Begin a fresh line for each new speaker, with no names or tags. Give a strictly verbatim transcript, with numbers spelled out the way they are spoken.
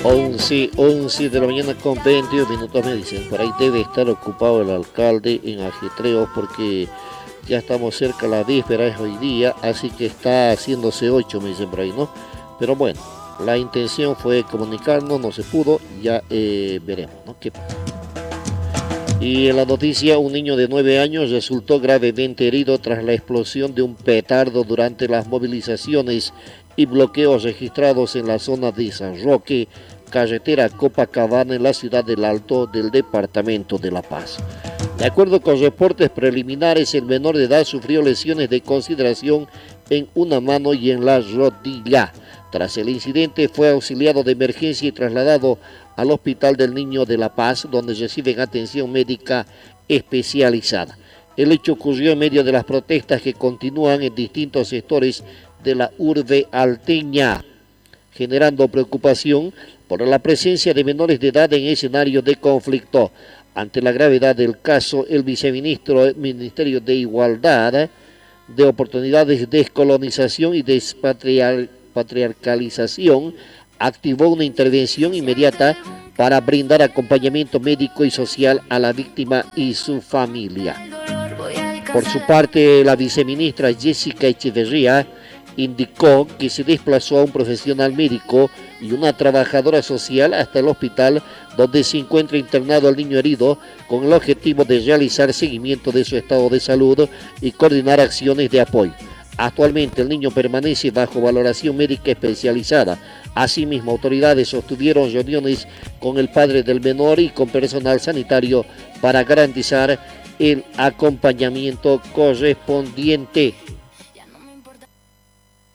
once, once de la mañana con veintidós minutos me dicen. Por ahí debe estar ocupado el alcalde en ajetreos porque ya estamos cerca a la víspera, es hoy día, así que está haciéndose ocho, me dicen por ahí, ¿no? Pero bueno, la intención fue comunicarnos, no se pudo, ya eh, veremos, ¿no? ¿Qué pasa? Y en la noticia, un niño de nueve años resultó gravemente herido tras la explosión de un petardo durante las movilizaciones y bloqueos registrados en la zona de San Roque, carretera Copacabana, en la ciudad del Alto del departamento de La Paz. De acuerdo con reportes preliminares, el menor de edad sufrió lesiones de consideración en una mano y en la rodilla. Tras el incidente fue auxiliado de emergencia y trasladado al Hospital del Niño de La Paz, donde reciben atención médica especializada. El hecho ocurrió en medio de las protestas que continúan en distintos sectores de la urbe alteña, generando preocupación por la presencia de menores de edad en escenarios de conflicto. Ante la gravedad del caso, el viceministro del Ministerio de Igualdad, de Oportunidades, Descolonización y Despatriarcalización activó una intervención inmediata para brindar acompañamiento médico y social a la víctima y su familia. Por su parte, la viceministra Jessica Echeverría indicó que se desplazó a un profesional médico y una trabajadora social hasta el hospital donde se encuentra internado el niño herido, con el objetivo de realizar seguimiento de su estado de salud y coordinar acciones de apoyo. Actualmente el niño permanece bajo valoración médica especializada. Asimismo, autoridades sostuvieron reuniones con el padre del menor y con personal sanitario para garantizar el acompañamiento correspondiente.